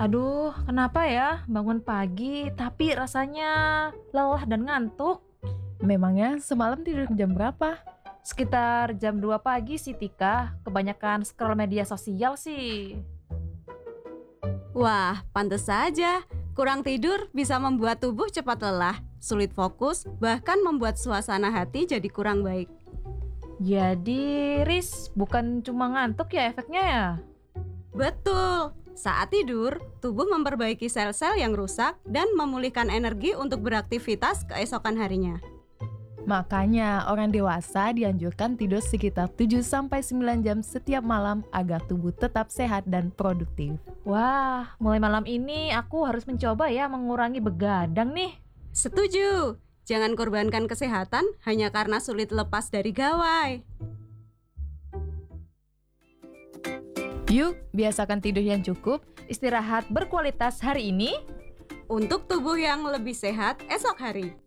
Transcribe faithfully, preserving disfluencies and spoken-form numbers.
Aduh, kenapa ya bangun pagi tapi rasanya lelah dan ngantuk? Memangnya semalam tidur jam berapa? Sekitar jam dua pagi sih Tika, kebanyakan scroll media sosial sih. Wah, pantes saja. Kurang tidur bisa membuat tubuh cepat lelah, sulit fokus, bahkan membuat suasana hati jadi kurang baik. Jadi, Riz, bukan cuma ngantuk ya efeknya ya? Betul. Saat tidur, tubuh memperbaiki sel-sel yang rusak dan memulihkan energi untuk beraktivitas keesokan harinya. Makanya orang dewasa dianjurkan tidur sekitar tujuh sampai sembilan jam setiap malam agar tubuh tetap sehat dan produktif. Wah, mulai malam ini aku harus mencoba ya mengurangi begadang nih. Setuju. Jangan korbankan kesehatan hanya karena sulit lepas dari gawai. Yuk, biasakan tidur yang cukup. Istirahat berkualitas hari ini. Untuk tubuh yang lebih sehat esok hari.